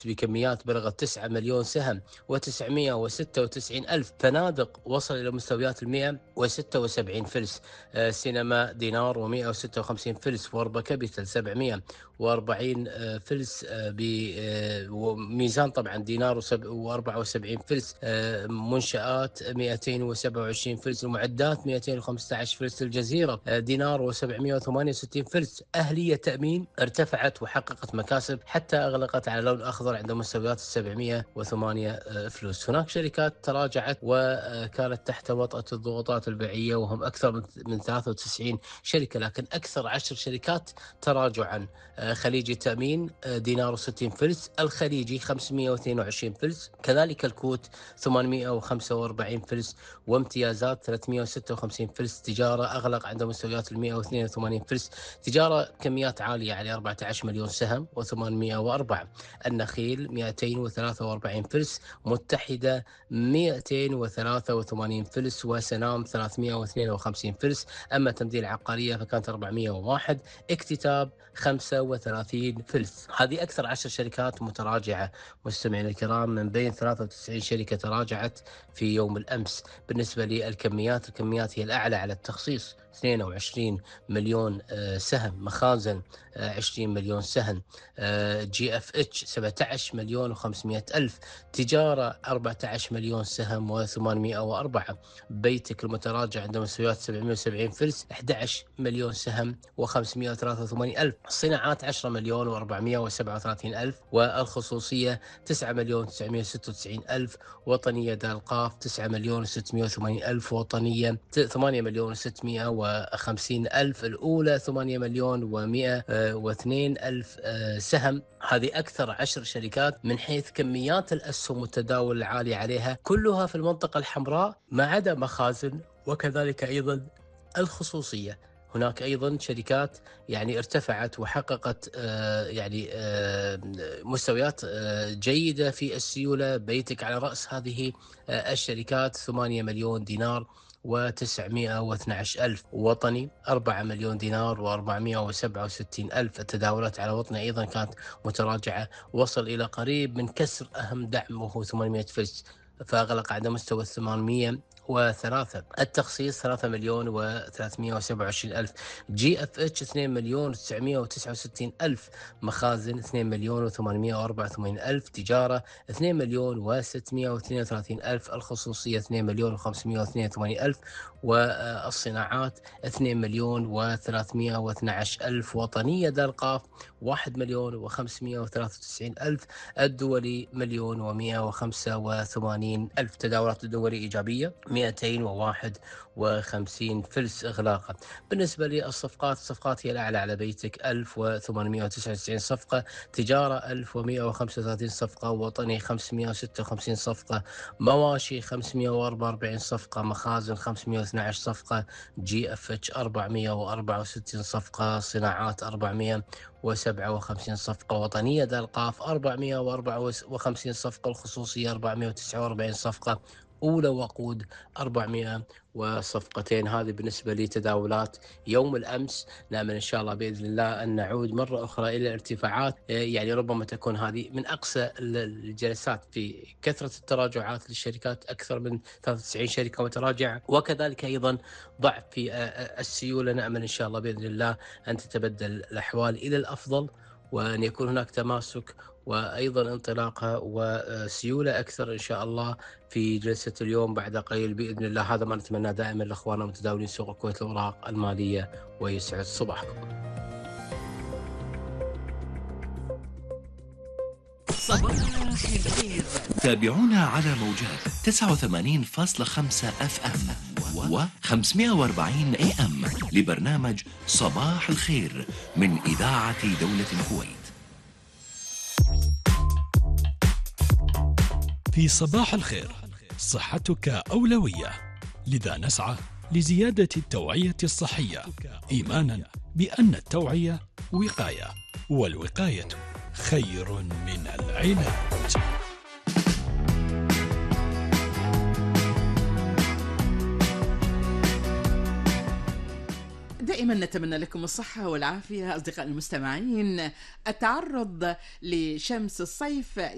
بكميات بلغت 9 مليون سهم و996 ألف. فنادق وصل إلى مستويات 176 فلس. سينما دينار و156 فلس. ووربا كابيتال 740 فلس وميزان طبعا دينار و74 فلس. منشآت 227 فلس. المعدات 215 فلس. الجزيرة دينار و768 فلس. أهلية تأمين ارتفعت وحققت مكاسب حتى أغلقت على لون أخضر عند مستويات 708 فلوس. هناك شركات تراجعت وكانت تحت وطأة الضغوطات البيعية، وهم أكثر من 93 شركة، لكن أكثر 10 شركات تراجعا: خليجي التأمين دينار و60 فلس. الخليجي 522 فلس. كذلك الكوت 845 فلس. وامتيازات 356 فلس. تجارة أغلق عند مستويات 182 فلس. تجارة كميات عالية على 14 مليون سهم و804. النخيل 243 فلس. متحدة 283 فلس. وسنام 352 فلس. أما تمديد العقارية فكانت 401. اكتتاب 35 فلس. هذه أكثر 10 شركات متراجعة مستمعينا الكرام، من بين 93 شركة تراجعت في يوم الأمس. بالنسبة للكميات، الكميات هي الأعلى على التخصيص: 22 مليون سهم. مخازن 20 مليون سهم. جي اف اتش 17 مليون و500 ألف. تجارة 14 مليون سهم و804. بيتك المتراجع عند مستويات 770 فلس 11 مليون سهم و583 ألف. الصناعات 10 مليون و437 ألف. والخصوصية 9 مليون 996 ألف. وطنية دار القاف 9 مليون و680 ألف. وطنية 8 مليون و650 ألف. الأولى 8 مليون و102 ألف سهم. هذه أكثر 10 شركات من حيث كميات الأسهم والتداول العالي عليها، كلها في المنطقة الحمراء ما عدا مخازن وكذلك أيضا الخصوصية. هناك أيضا شركات يعني ارتفعت وحققت مستويات جيدة في السيولة. بيتك على رأس هذه الشركات 8 مليون دينار و912 ألف. وطني 4 مليون دينار و467 ألف. التداولات على وطني أيضا كانت متراجعة، وصل إلى قريب من كسر أهم دعم وهو 800 فلس، فأغلق عند مستوى 803. التخصيص 3 مليون و327 ألف. جي اف اتش 2 مليون و969 ألف. مخازن 2 مليون و884 ألف. تجارة 2 مليون و632 ألف. الخصوصية 2 مليون و582 ألف. والصناعات 2 مليون و312 ألف. وطنية دار القاف 1 مليون و593 ألف. الدولي مليون و185 ألف. تداولات الدولي إيجابية 251 فلس إغلاقا. بالنسبة للصفقات، الصفقات هي الأعلى على بيتك 1899 صفقة. تجارة 1135 صفقة. وطني 556 صفقة. مواشي 544 صفقة. مخازن 512 صفقة. جي اف اتش 464 صفقة. صناعات 457 صفقة. وطنية دار القاف 454 صفقة. الخصوصية 449 صفقة. أولى وقود 400 وصفقتين. هذه بالنسبة لتداولات يوم الأمس. نأمل إن شاء الله بإذن الله أن نعود مرة أخرى إلى ارتفاعات، يعني ربما تكون هذه من أقصى الجلسات في كثرة التراجعات للشركات. أكثر من 93 شركة متراجعة، وكذلك أيضا ضعف في السيولة. نأمل إن شاء الله بإذن الله أن تتبدل الأحوال إلى الأفضل، وأن يكون هناك تماسك وأيضا انطلاقة وسيولة أكثر إن شاء الله في جلسة اليوم بعد قليل بإذن الله. هذا ما نتمنى دائما لأخواننا متداولين سوق الكويت الأوراق المالية، ويسعد صباحكم. صباح الخير. تابعونا على موجات 89.5 اف ام و540 اي ام لبرنامج صباح الخير من إذاعة دولة الكويت. في صباح الخير صحتك أولوية، لذا نسعى لزيادة التوعية الصحية، إيمانا بأن التوعية وقاية، والوقاية خير من العلاج. دائما نتمنى لكم الصحة والعافية أصدقاء المستمعين. التعرض لشمس الصيف